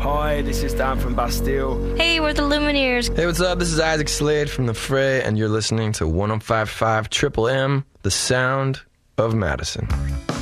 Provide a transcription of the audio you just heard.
Hi, this is Dan from Bastille. Hey, we're the Lumineers. Hey, what's up? This is Isaac Slade from The Fray, and you're listening to 105.5 Triple M, the sound of Madison.